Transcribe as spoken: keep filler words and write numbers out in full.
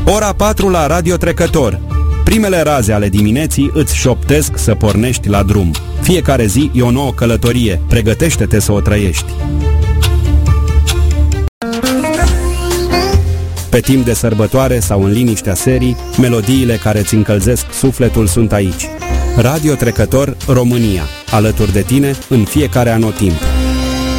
Ora patru la Radio Trecător. Primele raze ale dimineții îți șoptesc să pornești la drum. Fiecare zi e o nouă călătorie. Pregătește-te să o trăiești. Pe timp de sărbătoare sau în liniștea serii, melodiile care îți încălzesc sufletul sunt aici. Radio Trecător România, alături de tine în fiecare anotimp.